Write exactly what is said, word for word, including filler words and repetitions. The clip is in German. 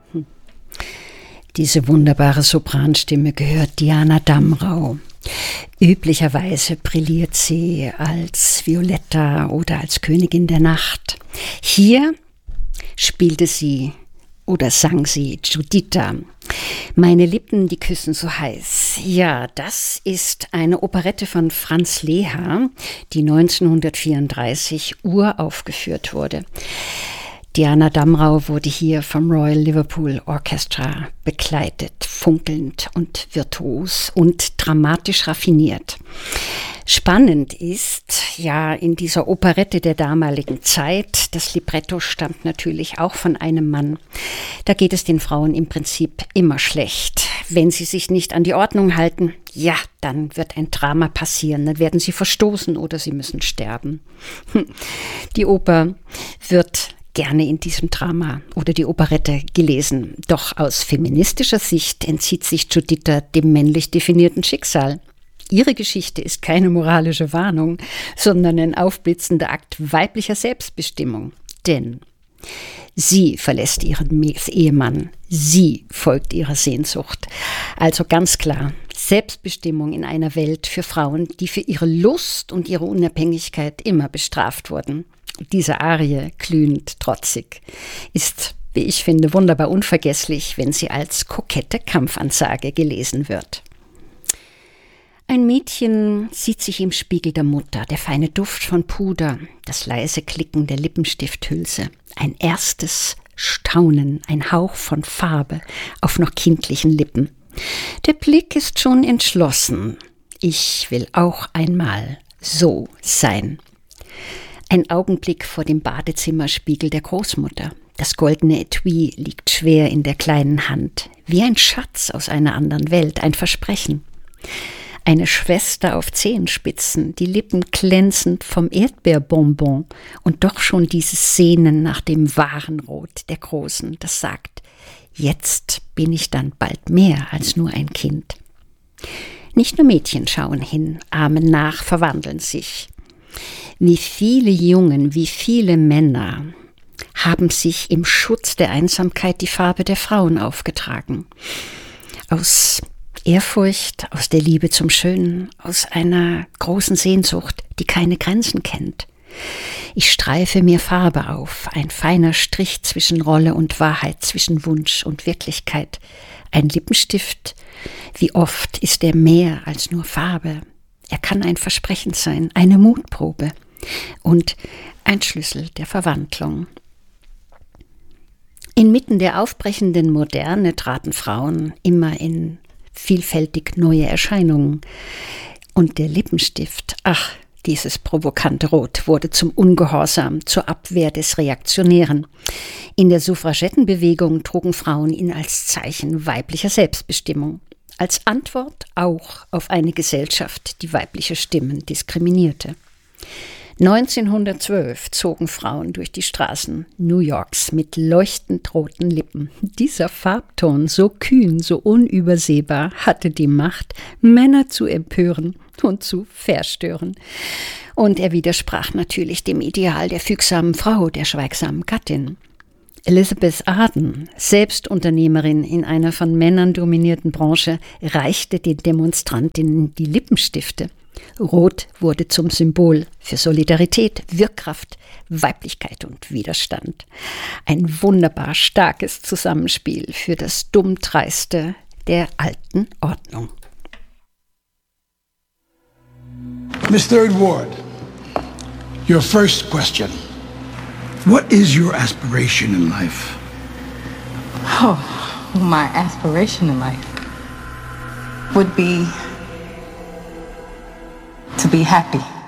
Diese wunderbare Sopranstimme gehört Diana Damrau. Üblicherweise brilliert sie als Violetta oder als Königin der Nacht. Hier spielte sie oder sang sie Giuditta. Meine Lippen, die küssen so heiß. Ja, das ist eine Operette von Franz Leha, die neunzehnhundertvierunddreißig uraufgeführt wurde. Diana Damrau wurde hier vom Royal Liverpool Orchestra begleitet, funkelnd und virtuos und dramatisch raffiniert. Spannend ist, ja, in dieser Operette der damaligen Zeit, das Libretto stammt natürlich auch von einem Mann. Da geht es den Frauen im Prinzip immer schlecht. Wenn sie sich nicht an die Ordnung halten, ja, dann wird ein Drama passieren. Dann werden sie verstoßen oder sie müssen sterben. Die Oper wird gerne in diesem Drama oder die Operette gelesen. Doch aus feministischer Sicht entzieht sich Giuditta dem männlich definierten Schicksal. Ihre Geschichte ist keine moralische Warnung, sondern ein aufblitzender Akt weiblicher Selbstbestimmung. Denn sie verlässt ihren Ehemann, sie folgt ihrer Sehnsucht. Also ganz klar, Selbstbestimmung in einer Welt für Frauen, die für ihre Lust und ihre Unabhängigkeit immer bestraft wurden. Diese Arie, glühend trotzig, ist, wie ich finde, wunderbar unvergesslich, wenn sie als kokette Kampfansage gelesen wird. Ein Mädchen sieht sich im Spiegel der Mutter, der feine Duft von Puder, das leise Klicken der Lippenstifthülse, ein erstes Staunen, ein Hauch von Farbe auf noch kindlichen Lippen. Der Blick ist schon entschlossen. Ich will auch einmal so sein. Ein Augenblick vor dem Badezimmerspiegel der Großmutter. Das goldene Etui liegt schwer in der kleinen Hand, wie ein Schatz aus einer anderen Welt, ein Versprechen. Eine Schwester auf Zehenspitzen, die Lippen glänzend vom Erdbeerbonbon und doch schon dieses Sehnen nach dem wahren Rot der Großen, das sagt, jetzt bin ich dann bald mehr als nur ein Kind. Nicht nur Mädchen schauen hin, ahmen nach, verwandeln sich. Wie viele Jungen, wie viele Männer haben sich im Schutz der Einsamkeit die Farbe der Frauen aufgetragen. Aus Ehrfurcht, aus der Liebe zum Schönen, aus einer großen Sehnsucht, die keine Grenzen kennt. Ich streife mir Farbe auf, ein feiner Strich zwischen Rolle und Wahrheit, zwischen Wunsch und Wirklichkeit. Ein Lippenstift, wie oft ist er mehr als nur Farbe? Er kann ein Versprechen sein, eine Mutprobe und ein Schlüssel der Verwandlung. Inmitten der aufbrechenden Moderne traten Frauen immer in vielfältig neue Erscheinungen. Und der Lippenstift, ach, dieses provokante Rot, wurde zum Ungehorsam, zur Abwehr des Reaktionären. In der Suffragettenbewegung trugen Frauen ihn als Zeichen weiblicher Selbstbestimmung. Als Antwort auch auf eine Gesellschaft, die weibliche Stimmen diskriminierte. neunzehnhundertzwölf zogen Frauen durch die Straßen New Yorks mit leuchtend roten Lippen. Dieser Farbton, so kühn, so unübersehbar, hatte die Macht, Männer zu empören und zu verstören. Und er widersprach natürlich dem Ideal der fügsamen Frau, der schweigsamen Gattin. Elizabeth Arden, selbst Unternehmerin in einer von Männern dominierten Branche, reichte den Demonstrantinnen die Lippenstifte. Rot wurde zum Symbol für Solidarität, Wirkkraft, Weiblichkeit und Widerstand. Ein wunderbar starkes Zusammenspiel für das Dummdreiste der alten Ordnung. Miss Third Ward, your first question. What is your aspiration in life? Oh, my aspiration in life would be to be happy.